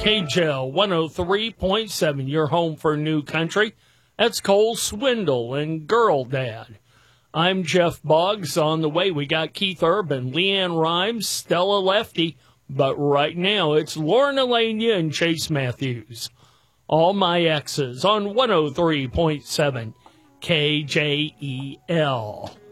KJL 103.7, your home for new country. That's Cole Swindle and Girl Dad. I'm Jeff Boggs. On the way, we got Keith Urban, Leanne Rhymes, Stella Lefty, but right now it's Lauren Elenia and Chase Matthews. All My Exes on 103.7 KJEL.